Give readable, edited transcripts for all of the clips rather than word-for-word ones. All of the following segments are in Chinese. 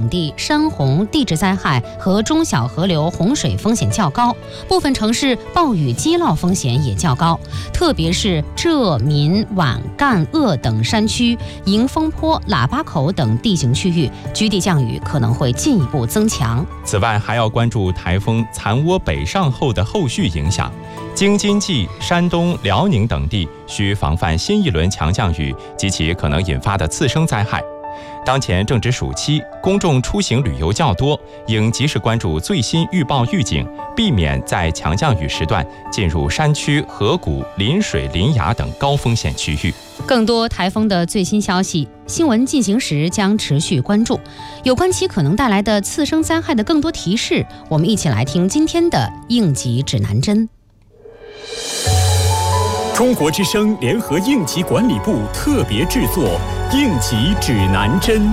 地山洪、地质灾害和中小河流洪水风险较高，部分城市暴雨积涝风险也较高，特别是浙、闽、皖、赣、鄂等山区、迎风坡、喇叭口等地形区域，局地降雨可能会进一步增强。 此外，还要关注台风残涡北上后的后续影响。京津冀、山东、辽宁等地需防范新一轮强降雨及其可能引发的次生灾害。当前正值暑期，公众出行旅游较多，应及时关注最新预报预警，避免在强降雨时段进入山区、河谷、临水、临崖等高风险区域。 更多台风的最新消息，新闻进行时将持续关注。有关其可能带来的次生灾害的更多提示，我们一起来听今天的应急指南针。 中国之声联合应急管理部特别制作应急指南针。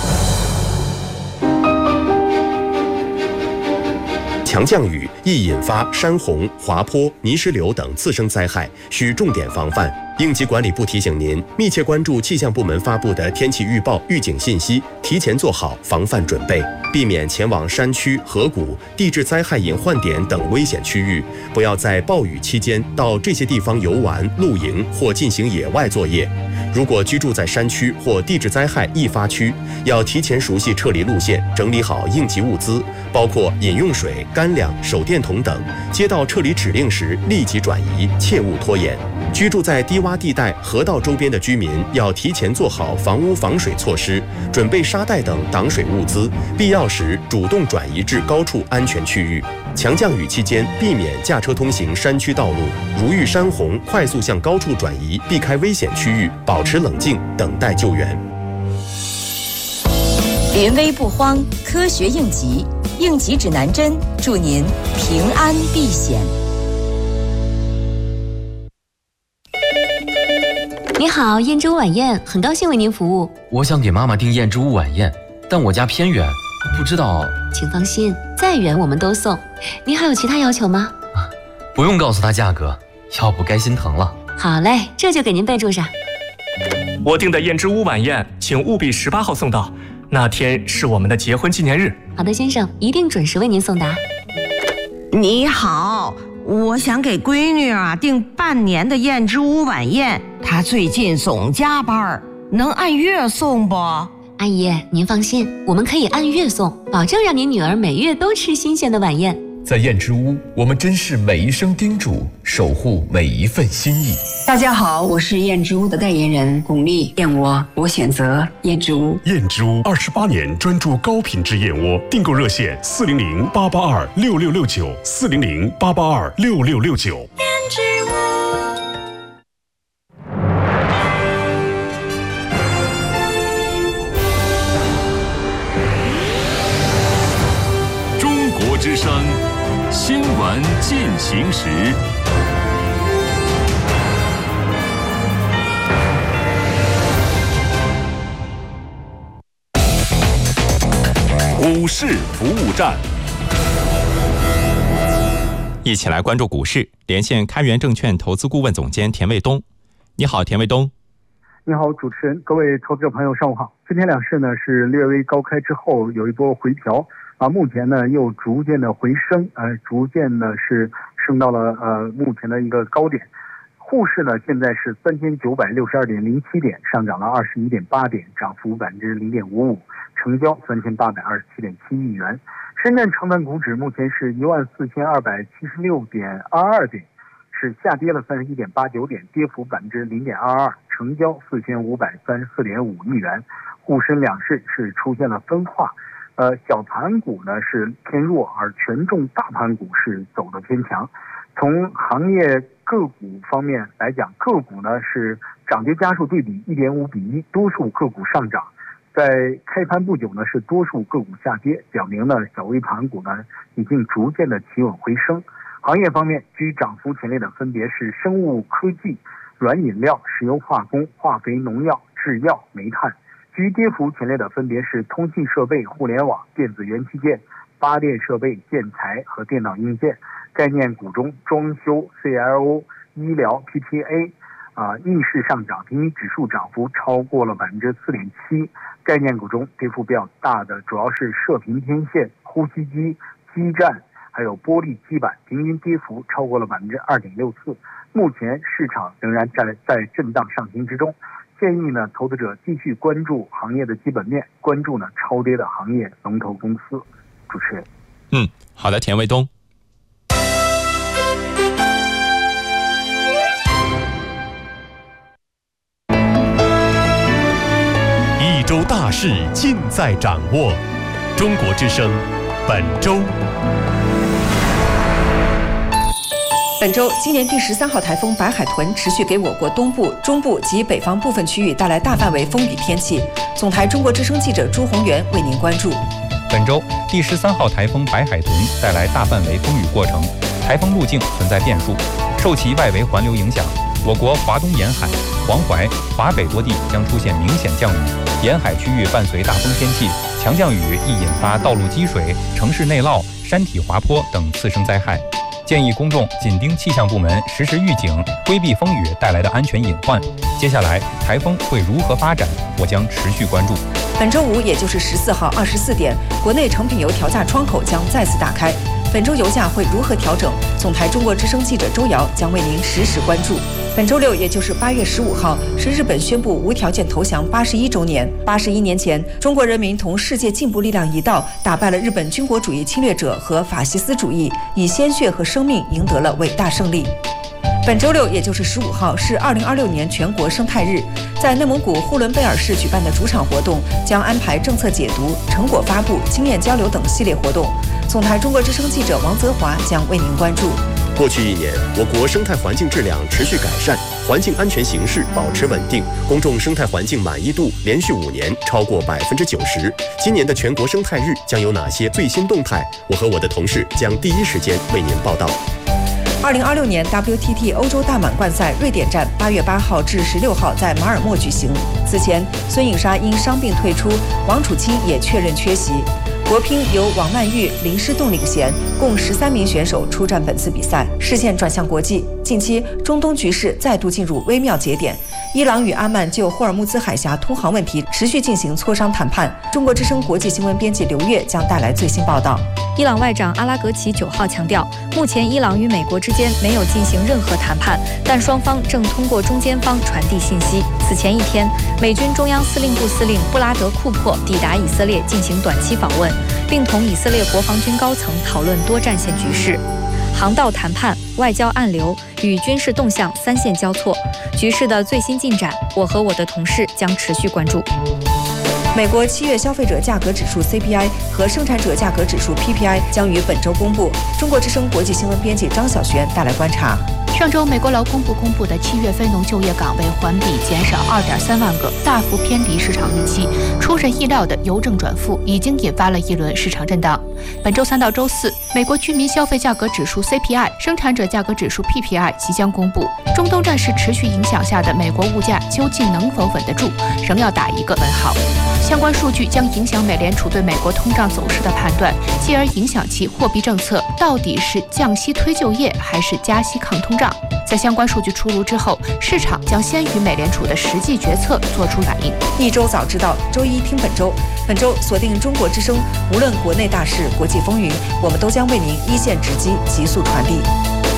强降雨易引发山洪、滑坡、泥石流等次生灾害，需重点防范。应急管理部提醒您，密切关注气象部门发布的天气预报、预警信息，提前做好防范准备，避免前往山区、河谷、地质灾害隐患点等危险区域。不要在暴雨期间到这些地方游玩、露营或进行野外作业。如果居住在山区或地质灾害易发区，要提前熟悉撤离路线，整理好应急物资，包括饮用水、干粮、手电筒等。接到撤离指令时立即转移，切勿拖延。居住在低洼地带、河道周边的居民要提前做好房屋防水措施，准备沙袋等挡水物资，必要时主动转移至高处安全区域。强降雨期间，避免驾车通行山区道路，如遇山洪，快速向高处转移，避开危险区域，保持冷静，等待救援。 临危不慌，科学应急，应急指南针，祝您平安避险。 你好，燕之屋晚宴，很高兴为您服务。 我想给妈妈订燕之屋晚宴，但我家偏远，不知道。 请放心，再远我们都送。您还有其他要求吗？ 不用告诉她价格，要不该心疼了。 好嘞，这就给您备注上。 我订的燕之屋晚宴，请务必18号送到，那天是我们的结婚纪念日。 好的，先生，一定准时为您送达。 你好，我想给闺女订半年的燕之屋晚宴，她最近总加班，能按月送不？ 阿姨，您放心，我们可以按月送，保证让您女儿每月都吃新鲜的晚宴。 在燕之屋，我们珍视每一声叮嘱，守护每一份心意。 大家好，我是燕之屋的代言人巩俐，燕窝我选择燕之屋。 燕之屋28年专注高品质燕窝，订购热线400-882-6669，400-882-6669。燕之屋。 中国之声新闻进行时。股市服务站， 一起来关注股市，连线开源证券投资顾问总监田卫东。你好，田卫东。 你好，主持人，各位投资者朋友，上午好。今天两市呢是略微高开之后有一波回调目前呢又逐渐的回升，逐渐的是升到了目前的一个高点。沪市呢现在是3962.07点，上涨了21.8点，涨幅0.55%，成交3827.7亿元。深圳成分股指目前是14276.22点，是下跌了31.89点，跌幅0.22%，成交4534.5亿元。沪深两市是出现了分化，小盘股呢是偏弱，而权重大盘股是走得偏强。从行业个股方面来讲，个股呢是涨跌家数对比1.5:1，多数个股上涨。在开盘不久呢是多数个股下跌，表明呢小微盘股呢已经逐渐的企稳回升。行业方面居涨幅前列的分别是生物科技、软饮料、石油化工、化肥农药、制药、煤炭。居跌幅前列的分别是通信设备、互联网、电子元器件、发电设备、建材和电脑硬件。概念股中装修、CLO、医疗、PTA、 逆势上涨，平均指数涨幅超过了4.7%。概念股中跌幅比较大的主要是射频天线、呼吸机、基站，还有玻璃基板，平均跌幅超过了2.64%。目前市场仍然在震荡上行之中，建议呢投资者继续关注行业的基本面，关注呢超跌的行业龙头公司。主持人， 好的，田卫东。 一周大事尽在掌握，中国之声本周。 本周，今年第13号台风白海豚持续给我国东部、中部及北方部分区域带来大范围风雨天气。总台中国之声记者朱宏元为您关注。 本周，第13号台风白海豚带来大范围风雨过程，台风路径存在变数，受其外围环流影响，我国华东沿海、黄淮、华北多地将出现明显降雨，沿海区域伴随大风天气，强降雨易引发道路积水、城市内涝、山体滑坡等次生灾害。建议公众紧盯气象部门实时预警，规避风雨带来的安全隐患。接下来，台风会如何发展，我将持续关注。 本周五，也就是14号24点，国内成品油调价窗口将再次打开。本周油价会如何调整？总台中国之声记者周瑶将为您实时关注。本周六，也就是8月15号，是日本宣布无条件投降81周年。81年前，中国人民同世界进步力量一道，打败了日本军国主义侵略者和法西斯主义，以鲜血和生命赢得了伟大胜利。本周六，也就是15号，是2026年全国生态日。在内蒙古呼伦贝尔市举办的主场活动将安排政策解读、成果发布、经验交流等系列活动。总台中国之声记者王泽华将为您关注。 过去1年，我国生态环境质量持续改善，环境安全形势保持稳定，公众生态环境满意度连续5年超过90%。今年的全国生态日将有哪些最新动态？我和我的同事将第一时间为您报道。 2026年 WTT 欧洲大满贯赛瑞典站8月8号至16号在马尔默举行。此前，孙颖莎因伤病退出，王楚钦也确认缺席。国乒由王曼玉、林诗栋领衔，共13名选手出战本次比赛。视线转向国际，近期中东局势再度进入微妙节点。伊朗与阿曼就霍尔木兹海峡通航问题持续进行磋商谈判。中国之声国际新闻编辑刘月将带来最新报道。 伊朗外长阿拉格齐9号强调，目前伊朗与美国之间没有进行任何谈判，但双方正通过中间方传递信息。此前1天，美军中央司令部司令布拉德·库珀抵达以色列进行短期访问，并同以色列国防军高层讨论多战线局势。航道谈判、外交暗流与军事动向3线交错，局势的最新进展，我和我的同事将持续关注。 美国7月消费者价格指数 CPI 和生产者价格指数 PPI 将于本周公布。中国之声国际新闻编辑张小璇带来观察。 上周，美国劳工部公布的7月非农就业岗位环比减少2.3万个，大幅偏离市场预期。出人意料的邮政转负已经引发了一轮市场震荡。本周3到周4，美国居民消费价格指数 CPI、生产者价格指数 PPI 即将公布。中东战事持续影响下的美国物价究竟能否稳得住，仍要打一个问号。相关数据将影响美联储对美国通胀走势的判断，继而影响其货币政策到底是降息推就业还是加息抗通胀。在相关数据出炉之后，市场将先于美联储的实际决策做出反应。 一周早知道，周一听本周。本周锁定中国之声，无论国内大事、国际风云，我们都将为您一线直击，急速传递。